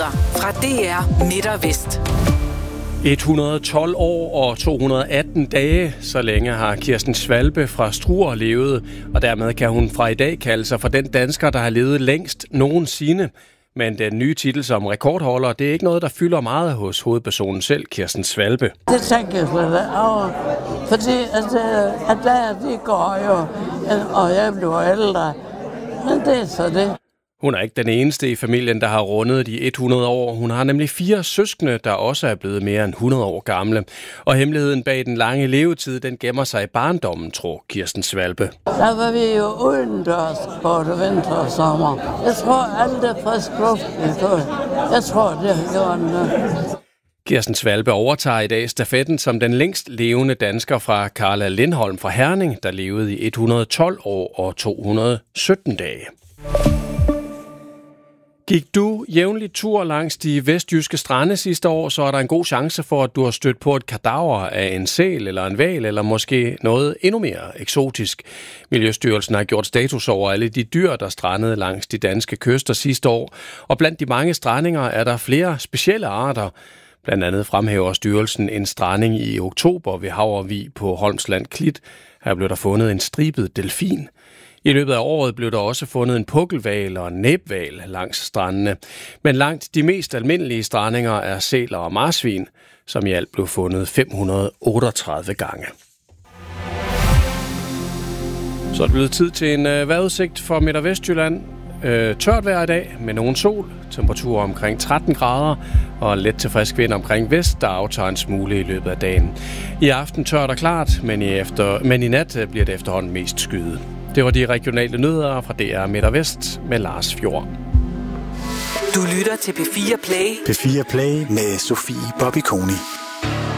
nyheder fra DR Midt og Vest. 112 år og 218 dage, så længe har Kirsten Svälbe fra Struer levet, og dermed kan hun fra i dag kalde sig for den dansker, der har levet længst nogensinde. Men den nye titel som rekordholder, det er ikke noget, der fylder meget hos hovedpersonen selv, Kirsten Svälbe. Det tænker jeg slet over, fordi at de går jo, og jeg bliver ældre, men det er så det. Hun er ikke den eneste i familien, der har rundet de 100 år. Hun har nemlig 4 søskende, der også er blevet mere end 100 år gamle. Og hemmeligheden bag den lange levetid, den gemmer sig i barndommen, tror Kirsten Svälbe. Der var vi jo udendørs både vinter og sommer. Jeg tror, alt det frisk luft, jeg tror, det har gjort noget. Kirsten Svälbe overtager i dag stafetten som den længst levende dansker fra Carla Lindholm fra Herning, der levede i 112 år og 217 dage. Gik du jævnligt tur langs de vestjyske strande sidste år, så er der en god chance for, at du har stødt på et kadaver af en sæl eller en hval, eller måske noget endnu mere eksotisk. Miljøstyrelsen har gjort status over alle de dyr, der strandede langs de danske kyster sidste år, og blandt de mange strandinger er der flere specielle arter. Blandt andet fremhæver styrelsen en stranding i oktober ved Havrevig på Holmsland Klit. Her blev der fundet en stribet delfin. I løbet af året blev der også fundet en pukkelhval og en næbhval langs strandene. Men langt de mest almindelige strandinger er sæler og marsvin, som i alt blev fundet 538 gange. Så er det blevet tid til en vejrudsigt for Midt- og Vestjylland. Tørt vejr i dag med nogen sol, temperatur omkring 13 grader og let til frisk vind omkring vest, der aftager en smule i løbet af dagen. I aften tørt og klart, men i nat bliver det efterhånden mest skyet. Det var de regionale nyheder fra DR Midt og Vest med Lars Fjord. Du lytter til P4 Play. P4 Play med Sofie Bobby Koni.